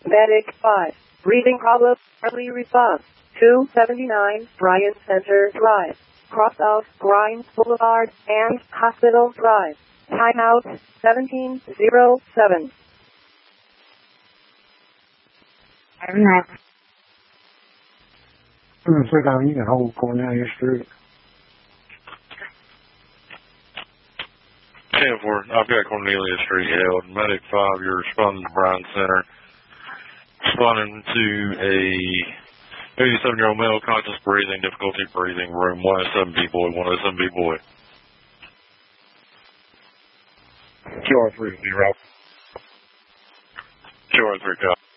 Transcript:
Medic 5. Breathing problem. Early response. 279 Bryant Center Drive. Cross of Grimes Boulevard and Hospital Drive. Timeout 1707. Sit down, you can hold Cornelia Street. 10-4, I've got Cornelia Street held. Medic 5, you're responding to Bryant Center. Responding to a 87-year-old male, conscious breathing, difficulty breathing, room 107B boy, 107B boy. QR3, 0. QR3, copy.